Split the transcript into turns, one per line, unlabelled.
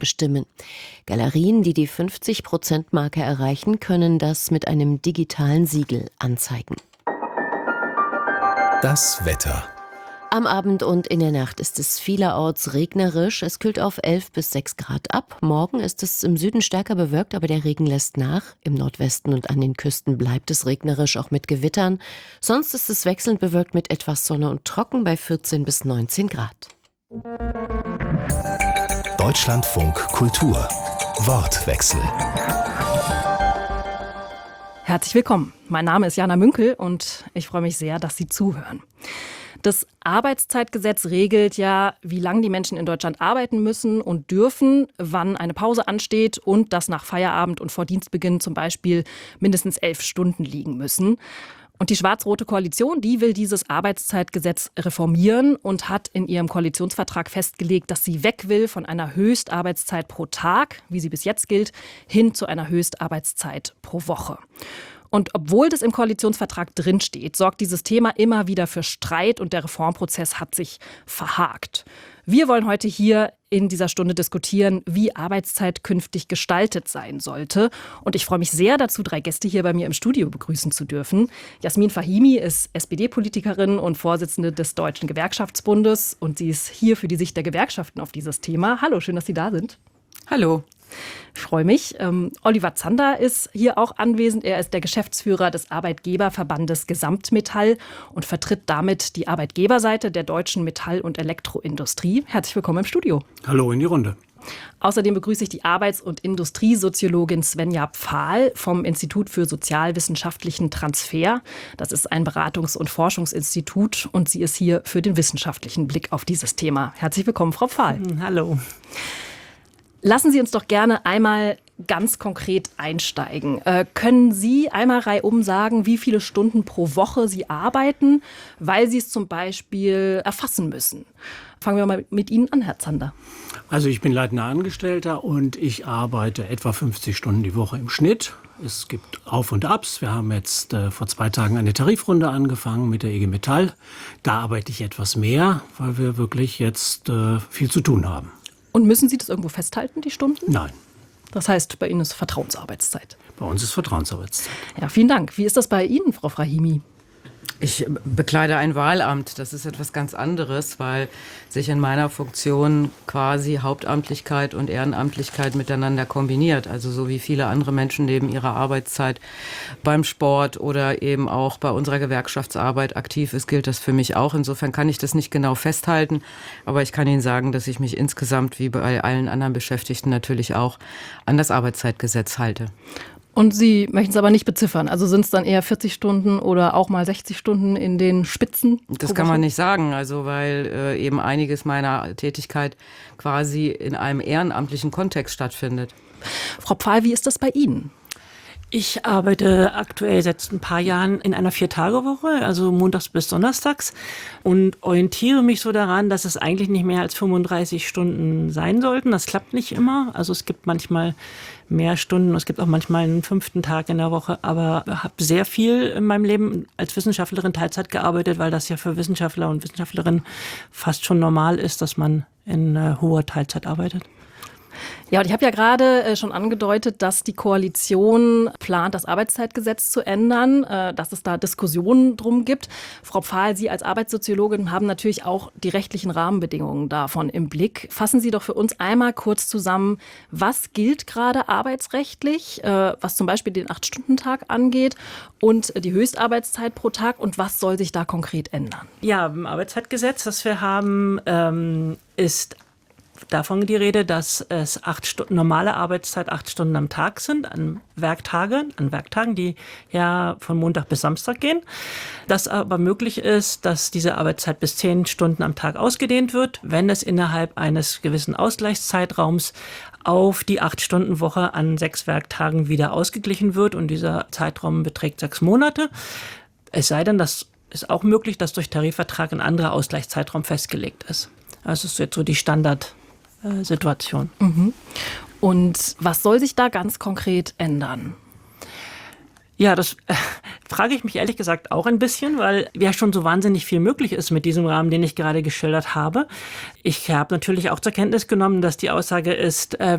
bestimmen. Galerien, die die 50%-Marke erreichen, können das mit einem digitalen Siegel anzeigen.
Das Wetter.
Am Abend und in der Nacht ist es vielerorts regnerisch. Es kühlt auf 11 bis 6 Grad ab. Morgen ist es im Süden stärker bewölkt, aber der Regen lässt nach. Im Nordwesten und an den Küsten bleibt es regnerisch, auch mit Gewittern. Sonst ist es wechselnd bewölkt mit etwas Sonne und trocken bei 14 bis 19 Grad.
Deutschlandfunk Kultur. Wortwechsel.
Herzlich willkommen. Mein Name ist Jana Münkel und ich freue mich sehr, dass Sie zuhören. Das Arbeitszeitgesetz regelt ja, wie lange die Menschen in Deutschland arbeiten müssen und dürfen, wann eine Pause ansteht und dass nach Feierabend und vor Dienstbeginn zum Beispiel mindestens 11 Stunden liegen müssen. Und die schwarz-rote Koalition, die will dieses Arbeitszeitgesetz reformieren und hat in ihrem Koalitionsvertrag festgelegt, dass sie weg will von einer Höchstarbeitszeit pro Tag, wie sie bis jetzt gilt, hin zu einer Höchstarbeitszeit pro Woche. Und obwohl das im Koalitionsvertrag drinsteht, sorgt dieses Thema immer wieder für Streit und der Reformprozess hat sich verhakt. Wir wollen heute hier in dieser Stunde diskutieren, wie Arbeitszeit künftig gestaltet sein sollte. Und ich freue mich sehr dazu, 3 Gäste hier bei mir im Studio begrüßen zu dürfen. Jasmin Fahimi ist SPD-Politikerin und Vorsitzende des Deutschen Gewerkschaftsbundes. Und sie ist hier für die Sicht der Gewerkschaften auf dieses Thema. Hallo, schön, dass Sie da sind.
Hallo.
Ich freue mich. Oliver Zander ist hier auch anwesend. Er ist der Geschäftsführer des Arbeitgeberverbandes Gesamtmetall und vertritt damit die Arbeitgeberseite der deutschen Metall- und Elektroindustrie. Herzlich willkommen im Studio.
Hallo in die Runde.
Außerdem begrüße ich die Arbeits- und Industriesoziologin Svenja Pfahl vom Institut für sozialwissenschaftlichen Transfer. Das ist ein Beratungs- und Forschungsinstitut und sie ist hier für den wissenschaftlichen Blick auf dieses Thema. Herzlich willkommen, Frau Pfahl.
Hallo.
Lassen Sie uns doch gerne einmal ganz konkret einsteigen. Können Sie einmal reihum sagen, wie viele Stunden pro Woche Sie arbeiten, weil Sie es zum Beispiel erfassen müssen? Fangen wir mal mit Ihnen an, Herr Zander.
Also ich bin leitender Angestellter und ich arbeite etwa 50 Stunden die Woche im Schnitt. Es gibt Auf und Abs. Wir haben jetzt vor 2 Tagen eine Tarifrunde angefangen mit der IG Metall. Da arbeite ich etwas mehr, weil wir wirklich jetzt viel zu tun haben.
Und müssen Sie das irgendwo festhalten, die Stunden?
Nein.
Das heißt, bei Ihnen ist Vertrauensarbeitszeit.
Bei uns ist Vertrauensarbeitszeit.
Ja, vielen Dank. Wie ist das bei Ihnen, Frau Fahimi?
Ich bekleide ein Wahlamt. Das ist etwas ganz anderes, weil sich in meiner Funktion quasi Hauptamtlichkeit und Ehrenamtlichkeit miteinander kombiniert. Also so wie viele andere Menschen neben ihrer Arbeitszeit beim Sport oder eben auch bei unserer Gewerkschaftsarbeit aktiv ist, gilt das für mich auch. Insofern kann ich das nicht genau festhalten. Aber ich kann Ihnen sagen, dass ich mich insgesamt wie bei allen anderen Beschäftigten natürlich auch an das Arbeitszeitgesetz halte.
Und Sie möchten es aber nicht beziffern. Also sind es dann eher 40 Stunden oder auch mal 60 Stunden in den Spitzen?
Das kann man nicht sagen, also weil eben einiges meiner Tätigkeit quasi in einem ehrenamtlichen Kontext stattfindet.
Frau Pfahl, wie ist das bei Ihnen?
Ich arbeite aktuell seit ein paar Jahren in einer 4-Tage-Woche, also montags bis donnerstags, und orientiere mich so daran, dass es eigentlich nicht mehr als 35 Stunden sein sollten. Das klappt nicht immer. Also es gibt manchmal mehr Stunden, es gibt auch manchmal einen 5. Tag in der Woche, aber ich habe sehr viel in meinem Leben als Wissenschaftlerin Teilzeit gearbeitet, weil das ja für Wissenschaftler und Wissenschaftlerinnen fast schon normal ist, dass man in hoher Teilzeit arbeitet.
Ja, und ich habe ja gerade schon angedeutet, dass die Koalition plant, das Arbeitszeitgesetz zu ändern, dass es da Diskussionen drum gibt. Frau Pfahl, Sie als Arbeitssoziologin haben natürlich auch die rechtlichen Rahmenbedingungen davon im Blick. Fassen Sie doch für uns einmal kurz zusammen, was gilt gerade arbeitsrechtlich, was zum Beispiel den 8-Stunden-Tag angeht und die Höchstarbeitszeit pro Tag und was soll sich da konkret ändern?
Ja, im Arbeitszeitgesetz, das wir haben, ist davon die Rede, dass es 8 Stunden, normale Arbeitszeit 8 Stunden am Tag sind, an Werktagen, die ja von Montag bis Samstag gehen. Dass aber möglich ist, dass diese Arbeitszeit bis 10 Stunden am Tag ausgedehnt wird, wenn es innerhalb eines gewissen Ausgleichszeitraums auf die 8-Stunden-Woche an 6 Werktagen wieder ausgeglichen wird und dieser Zeitraum beträgt 6 Monate. Es sei denn, das ist auch möglich, dass durch Tarifvertrag ein anderer Ausgleichszeitraum festgelegt ist. Das ist jetzt so die Standardsituation.
Und was soll sich da ganz konkret ändern?
Ja, das frage ich mich ehrlich gesagt auch ein bisschen, weil ja schon so wahnsinnig viel möglich ist mit diesem Rahmen, den ich gerade geschildert habe. Ich habe natürlich auch zur Kenntnis genommen, dass die Aussage ist,